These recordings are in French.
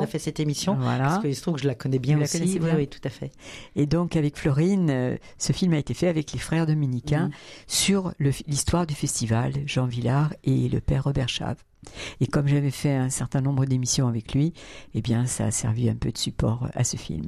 a fait cette émission. Voilà. Parce qu'il se trouve que je la connais bien aussi. Bien. Oui, tout à fait. Et donc, avec Florine, ce film a été fait avec les frères dominicains sur l'histoire du festival, Jean Villard et le père Robert Chave. Et comme j'avais fait un certain nombre d'émissions avec lui, eh bien, ça a servi un peu de support à ce film.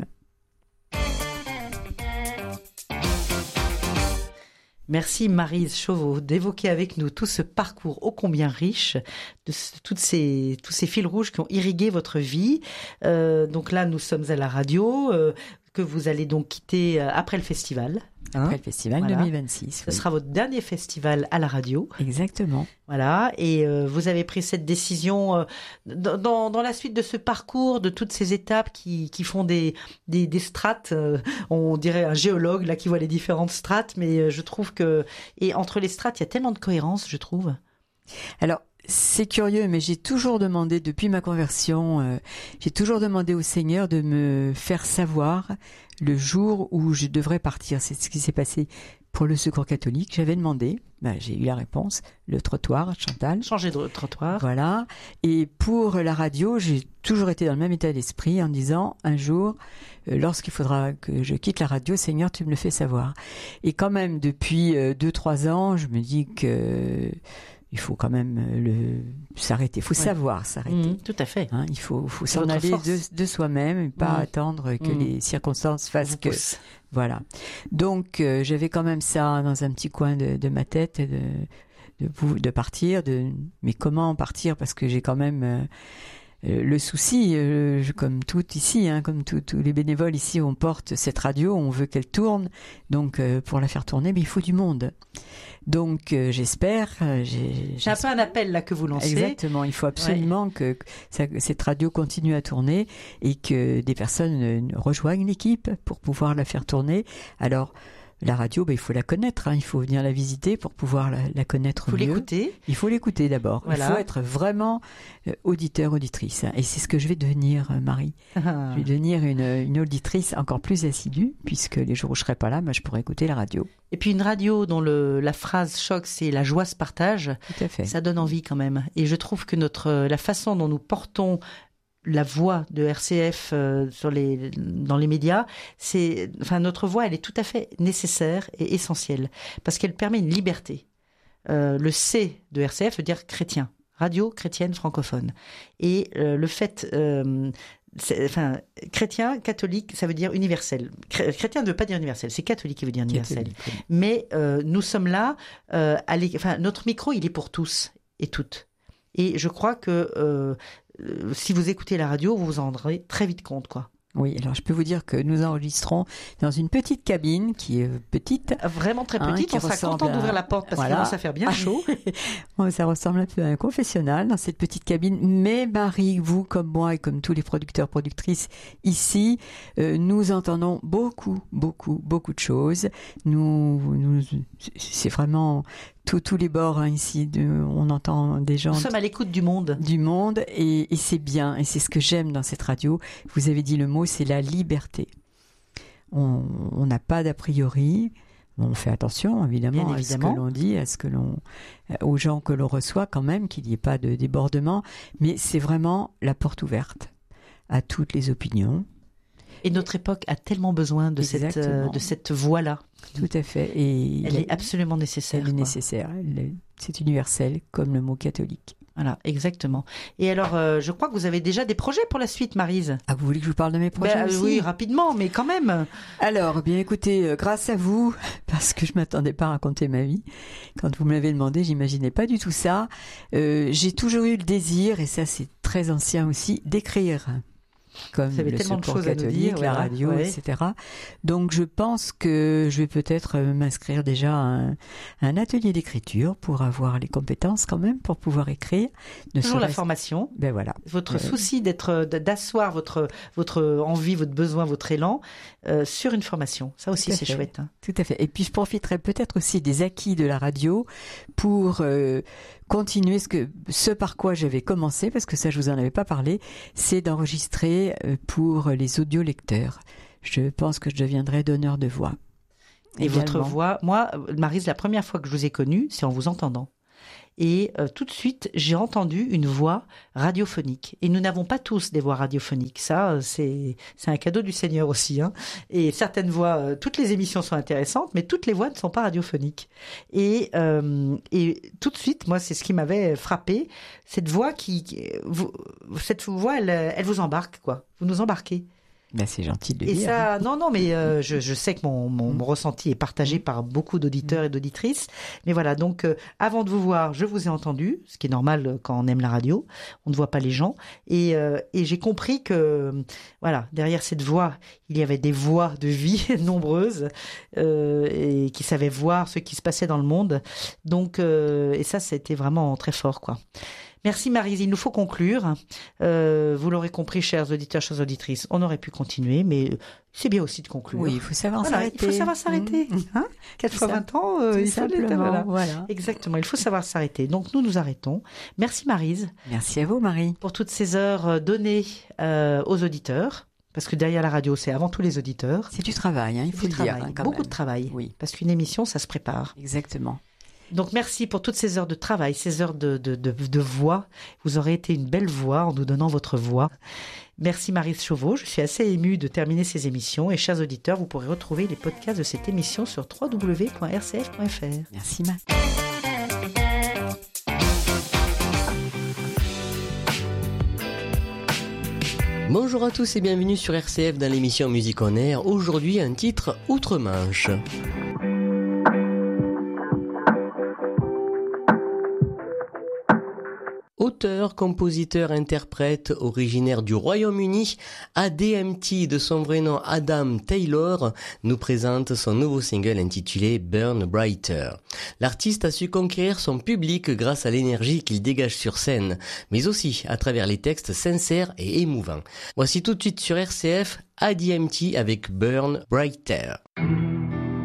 Merci Maryse Chauveau d'évoquer avec nous tout ce parcours ô combien riche, de tous ces fils rouges qui ont irrigué votre vie. Donc là, nous sommes à la radio, que vous allez donc quitter après le festival. Après le festival 2026. Ce sera votre dernier festival à la radio. Exactement. Voilà, et vous avez pris cette décision dans la suite de ce parcours, de toutes ces étapes qui font des strates, on dirait un géologue là qui voit les différentes strates, mais je trouve et entre les strates, il y a tellement de cohérence, je trouve. Alors, c'est curieux, mais j'ai toujours demandé, depuis ma conversion, j'ai toujours demandé au Seigneur de me faire savoir le jour où je devrais partir. C'est ce qui s'est passé pour le Secours catholique. J'avais demandé, j'ai eu la réponse, le trottoir, Chantal. Changer de trottoir. Voilà. Et pour la radio, j'ai toujours été dans le même état d'esprit en disant, un jour, lorsqu'il faudra que je quitte la radio, Seigneur, tu me le fais savoir. Et quand même, depuis 2-3 ans, je me dis que il faut quand même s'arrêter. Il faut savoir s'arrêter. Tout à fait. Il faut s'en aller de soi-même et pas attendre que les circonstances fassent que... Voilà. Donc, j'avais quand même ça dans un petit coin de ma tête de partir. Mais comment partir? Parce que j'ai quand même... le souci, comme tout ici, comme tous les bénévoles ici, on porte cette radio, on veut qu'elle tourne. Donc, pour la faire tourner, il faut du monde. Donc, j'espère... C'est un peu un appel là que vous lancez. Exactement. Il faut absolument que cette radio continue à tourner et que des personnes rejoignent l'équipe pour pouvoir la faire tourner. Alors... La radio, il faut la connaître, il faut venir la visiter pour pouvoir la connaître mieux. Il faut l'écouter d'abord. Voilà. Il faut être vraiment auditeur, auditrice. Et c'est ce que je vais devenir, Marie. Je vais devenir une auditrice encore plus assidue, puisque les jours où je ne serai pas là, je pourrai écouter la radio. Et puis une radio dont la phrase choc, c'est la joie se partage. Tout à fait. Ça donne envie quand même. Et je trouve que la façon dont nous portons la voix de RCF dans les médias, notre voix, elle est tout à fait nécessaire et essentielle parce qu'elle permet une liberté. Le C de RCF veut dire chrétien, radio chrétienne francophone. Et le fait, chrétien, catholique, ça veut dire universel. Chrétien ne veut pas dire universel, c'est catholique qui veut dire universel. Catholique. Mais nous sommes là, notre micro, il est pour tous et toutes. Et je crois que si vous écoutez la radio, vous vous en rendrez très vite compte, quoi. Oui, alors je peux vous dire que nous enregistrons dans une petite cabine qui est petite. Vraiment très petite, on sera content d'ouvrir la porte parce qu'il commence à faire bien chaud. Ça ressemble un peu à un confessionnal dans cette petite cabine. Mais Marie, vous comme moi et comme tous les producteurs, productrices ici, nous entendons beaucoup de choses. C'est vraiment... Tous les bords ici, on entend des gens... Nous sommes à l'écoute du monde. Du monde, et c'est bien, et c'est ce que j'aime dans cette radio. Vous avez dit le mot, c'est la liberté. On n'a pas d'a priori, on fait attention évidemment à ce que l'on dit, aux gens que l'on reçoit quand même, qu'il n'y ait pas de débordement, mais c'est vraiment la porte ouverte à toutes les opinions. Et notre époque a tellement besoin de cette voix-là. Tout à fait. Et elle est absolument nécessaire. Elle est nécessaire. C'est universel, comme le mot catholique. Voilà, exactement. Et alors, je crois que vous avez déjà des projets pour la suite, Maryse. Ah, vous voulez que je vous parle de mes projets aussi ? Oui, rapidement, mais quand même. Alors, bien écoutez, grâce à vous, parce que je ne m'attendais pas à raconter ma vie, quand vous me l'avez demandé, j'imaginais pas du tout ça. J'ai toujours eu le désir, et ça c'est très ancien aussi, d'écrire. Comme le Secours catholique, la radio, etc. Donc je pense que je vais peut-être m'inscrire déjà à un atelier d'écriture pour avoir les compétences quand même, pour pouvoir écrire. Toujours la formation. Ben voilà. Votre souci d'asseoir votre envie, votre besoin, votre élan sur une formation. Ça aussi c'est chouette. Tout à fait. Et puis je profiterai peut-être aussi des acquis de la radio pour... continuer ce par quoi j'avais commencé, parce que ça je vous en avais pas parlé, c'est d'enregistrer pour les audiolecteurs. Je pense que je deviendrai donneur de voix. Et également. Votre voix, moi, Maryse, la première fois que je vous ai connue, c'est en vous entendant. Et tout de suite, j'ai entendu une voix radiophonique. Et nous n'avons pas tous des voix radiophoniques. Ça, c'est un cadeau du Seigneur aussi. Hein. Et certaines voix, toutes les émissions sont intéressantes, mais toutes les voix ne sont pas radiophoniques. Et tout de suite, moi, c'est ce qui m'avait frappé. Cette voix elle vous embarque, quoi. Vous nous embarquez. Ben, c'est gentil de le dire. Et ça, non, mais je sais que mon ressenti est partagé par beaucoup d'auditeurs et d'auditrices. Mais voilà, donc avant de vous voir, je vous ai entendu, ce qui est normal quand on aime la radio. On ne voit pas les gens. Et j'ai compris que, voilà, derrière cette voix, il y avait des voix de vie nombreuses et qui savaient voir ce qui se passait dans le monde. Donc, et ça a été vraiment très fort, quoi. Merci Maryse, il nous faut conclure. Vous l'aurez compris, chers auditeurs, chères auditrices, on aurait pu continuer, mais c'est bien aussi de conclure. Oui, il faut savoir s'arrêter. Il faut savoir s'arrêter. Hein 4 fois 20 ans, il faut simplement. Voilà. Exactement, il faut savoir s'arrêter. Donc nous arrêtons. Merci Maryse. Merci à vous Marie. Pour toutes ces heures données aux auditeurs. Parce que derrière la radio, c'est avant tout les auditeurs. C'est du travail, hein, il faut le dire. Hein, beaucoup de travail. Oui. Parce qu'une émission, ça se prépare. Exactement. Donc merci pour toutes ces heures de travail, ces heures de voix. Vous aurez été une belle voix en nous donnant votre voix. Merci Maryse Chauveau. Je suis assez émue de terminer ces émissions. Et chers auditeurs, vous pourrez retrouver les podcasts de cette émission sur www.rcf.fr. Merci Marie. Bonjour à tous et bienvenue sur RCF dans l'émission Musique en Air. Aujourd'hui un titre Outre-Manche. Auteur, compositeur, interprète, originaire du Royaume-Uni, ADMT de son vrai nom Adam Taylor, nous présente son nouveau single intitulé Burn Brighter. L'artiste a su conquérir son public grâce à l'énergie qu'il dégage sur scène, mais aussi à travers les textes sincères et émouvants. Voici tout de suite sur RCF ADMT avec Burn Brighter.